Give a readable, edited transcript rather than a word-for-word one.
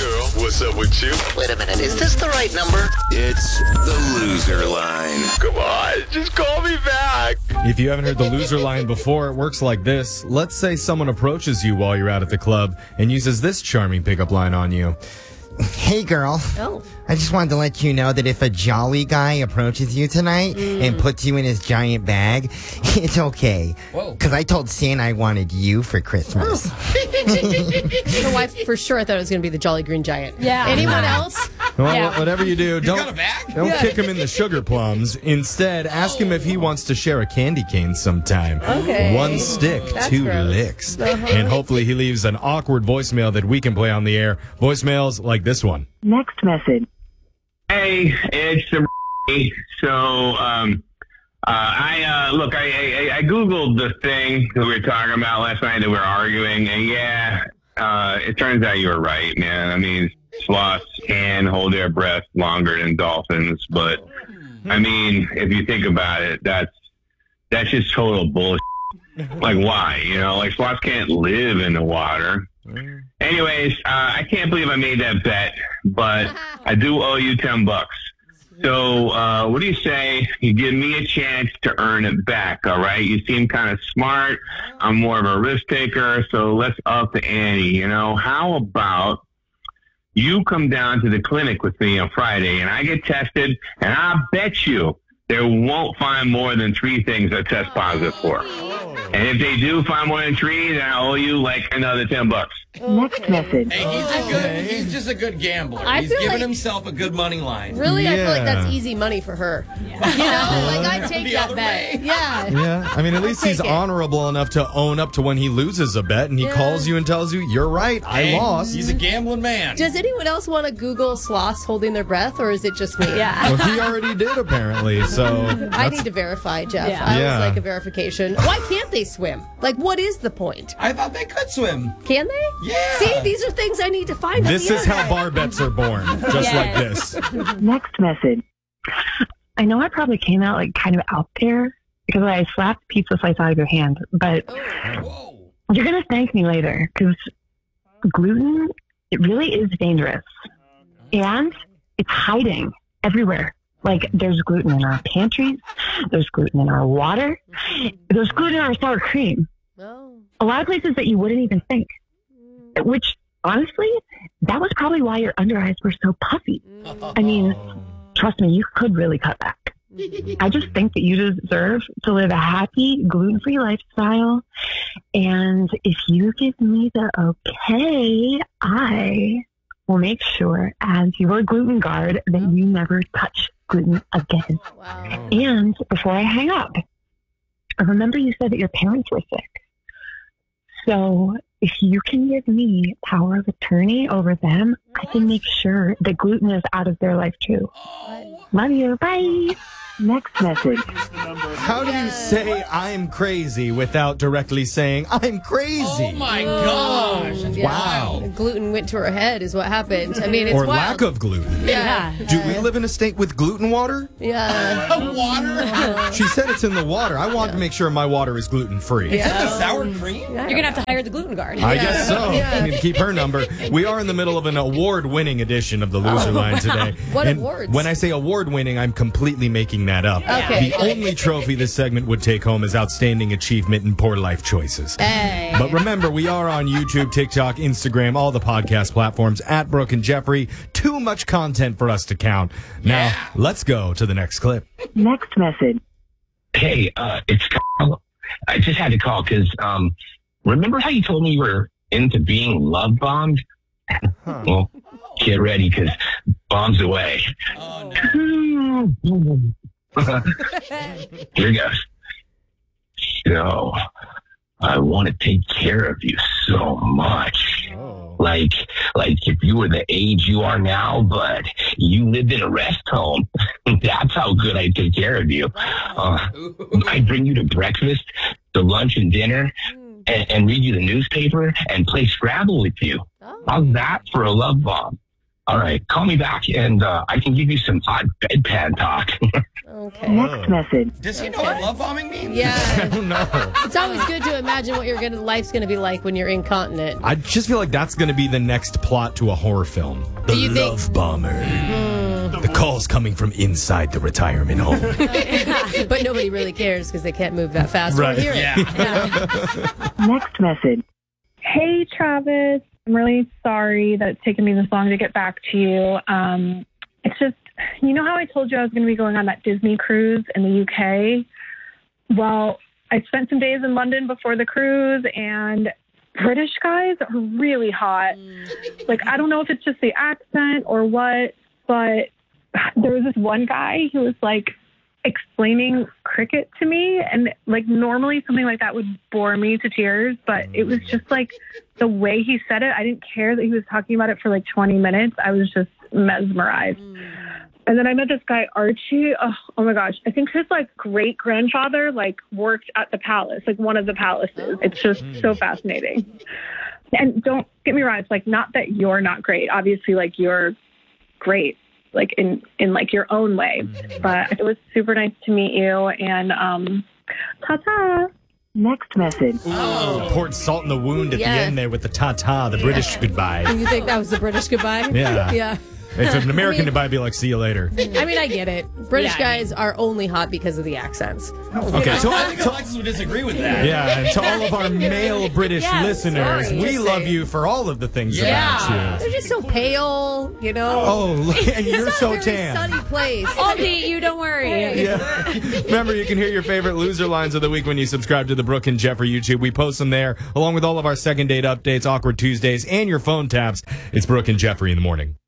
girl, what's up with you? Wait a minute, is this the right number? It's the loser line. Come on, just call me back. If you haven't heard the loser line before, it works like this. Let's say someone approaches you while you're out at the club and uses this charming pickup line on you. Hey, girl. Oh. I just wanted to let you know that if a jolly guy approaches you tonight and puts you in his giant bag, it's okay. Whoa. Because I told Santa I wanted you for Christmas. My wife, for sure, I thought it was going to be the Jolly Green Giant. Yeah. Anyone else? Well, Yeah. whatever you do, got a bag? don't kick him in the sugar plums. Instead, ask him if he wants to share a candy cane sometime. Okay. One stick, That's two gross. licks. And hopefully he leaves an awkward voicemail that we can play on the air. Voicemails like this one. Next message. Hey, it's the I Googled the thing that we were talking about last night that we were arguing, and it turns out you were right, man. I mean, sloths can hold their breath longer than dolphins, but I mean, if you think about it, that's just total bullshit. Like, why? You know, like sloths can't live in the water. Anyways, I can't believe I made that bet, but I do owe you $10. So, what do you say? You give me a chance to earn it back, all right? You seem kind of smart. I'm more of a risk taker, so let's up the ante, you know? How about you come down to the clinic with me on Friday, and I get tested, and I bet you they won't find more than 3 things I test positive for. And if they do find more than 3, then I owe you like another $10. Next message. Hey, he's just a good gambler. I He's feel giving like- himself a good money line. Really? I feel like Yeah. that's easy money for her. You know, like I take The that other bet. way. Yeah. Yeah, I mean, at least he's take it. honorable enough to own up to when he loses a bet, and he Yeah. calls you and tells you, you're right, I Hey, lost. He's a gambling man. Does anyone else want to Google sloths holding their breath, or is it just me? Yeah. Well, he already did, apparently, so... I that's- need to verify, Jeff. Yeah. I Yeah. was like a verification. Why can't they swim? Like, what is the point? I thought they could swim. Can they? Yeah. See, these are things I need to find. on This the is how internet. bar bets are born, just like this. Next message. I know I probably came out like kind of out there because I slapped pizza slice out of your hand, but Whoa. you're going to thank me later because gluten, it really is dangerous. And it's hiding everywhere. Like there's gluten in our pantries, there's gluten in our water, there's gluten in our sour cream. Oh. A lot of places that you wouldn't even think, which honestly, that was probably why your under eyes were so puffy. I mean, trust me, you could really cut back. I just think that you deserve to live a happy, gluten-free lifestyle. And if you give me the okay, I will make sure as your gluten guard that you never touch gluten again. Wow. And before I hang up, remember you said that your parents were sick. So if you can give me power of attorney over them, I can make sure that gluten is out of their life too. Love you. Bye. Next message. How do you say I'm crazy without directly saying I'm crazy? Oh my gosh. That's Wow. wild. Gluten went to her head is what happened. I mean, it's Or wild. lack of gluten. Yeah. Do we live in a state with gluten water? Yeah. Water? She said it's in the water. I want to make sure my water is gluten-free. Is that the sour cream? You're going to have to hire the gluten guard. I guess so. Yeah. I need to keep her number. We are in the middle of an award-winning edition of the Loser Line today. What And awards? when I say award-winning, I'm completely making that up. Okay. The only trophy this segment would take home is Outstanding Achievement in Poor Life Choices. Hey. But remember, we are on YouTube, TikTok, Instagram, all the podcast platforms at Brooke and Jeffrey. Too much content for us to count. Now, let's go to the next clip. Next message. Hey, it's Kyle. I just had to call because remember how you told me you were into being love bombed? Well, get ready because bombs away. Oh, no. Here goes. So, I want to take care of you so much. Like if you were the age you are now, but you lived in a rest home. That's how good I take care of you. I bring you to breakfast, to lunch and dinner, and read you the newspaper and play Scrabble with you. How's that for a love bomb? All right, call me back, and I can give you some hot bedpan talk. Okay. Next message. Does he know what love bombing means? Yeah. I don't know. It's always good to imagine what life's going to be like when you're incontinent. I just feel like that's going to be the next plot to a horror film. The You think- Love Bomber. The call's coming from inside the retirement home. But nobody really cares because they can't move that fast Right. or hear it. Yeah. Next message. Hey, Travis. I'm really sorry that it's taken me this long to get back to you. It's just, you know how I told you I was going to be going on that Disney cruise in the UK? Well, I spent some days in London before the cruise, and British guys are really hot. Like, I don't know if it's just the accent or what, but there was this one guy who was like explaining cricket to me, and like normally something like that would bore me to tears, but it was just like the way he said it. I didn't care that he was talking about it for like 20 minutes. I was just mesmerized. And then I met this guy, Archie. Oh my gosh. I think his like great grandfather like worked at the palace, like one of the palaces. It's just so fascinating. And don't get me wrong. It's like, not that you're not great. Obviously, like you're great, like in like your own way. But it was super nice to meet you, and ta-ta. Next message. Poured salt in the wound at the Yes. end there with the ta-ta, the British goodbye. You think that was the British goodbye? Yeah. Yeah. If an American goodbye, be like, see you later. I mean, I get it. British Yeah, guys are only hot because of the accents. Okay, so I think Alexis would disagree with that. yeah, and to all of our male British Yeah, listeners, sorry, we just love saying. you for all of the things Yeah. about you. They're just so pale, you know? Oh, and you're It's so not a very tan. sunny place. I'll date you, don't worry. Yeah. Remember, you can hear your favorite loser lines of the week when you subscribe to the Brooke and Jeffrey YouTube. We post them there, along with all of our second date updates, awkward Tuesdays, and your phone taps. It's Brooke and Jeffrey in the morning.